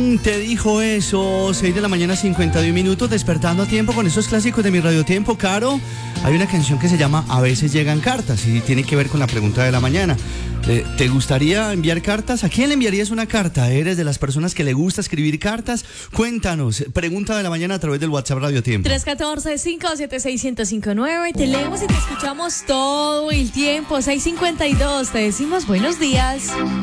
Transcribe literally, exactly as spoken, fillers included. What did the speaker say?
¿Quién te dijo eso? seis de la mañana, cincuenta y un minutos, despertando a tiempo con esos clásicos de mi radiotiempo. Caro, hay una canción que se llama A veces llegan cartas y tiene que ver con la pregunta de la mañana. Eh, ¿Te gustaría enviar cartas? ¿A quién le enviarías una carta? ¿Eres de las personas que le gusta escribir cartas? Cuéntanos, pregunta de la mañana a través del WhatsApp Radio Tiempo. tres uno cuatro, cinco siete seis, uno cero cinco nueve. Te leemos y te escuchamos todo el tiempo. seis cincuenta y dos, te decimos buenos días.